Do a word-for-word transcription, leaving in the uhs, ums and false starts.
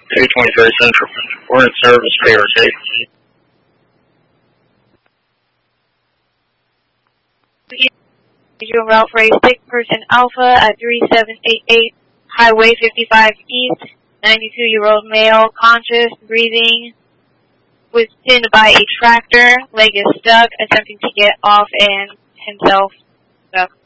two twenty-three Central. We're in service, P R T. Visual route for a six-person Alpha at three seven eight eight Highway fifty-five East, ninety-two-year-old male, conscious, breathing, was pinned by a tractor, leg is stuck, attempting to get off and himself stuck.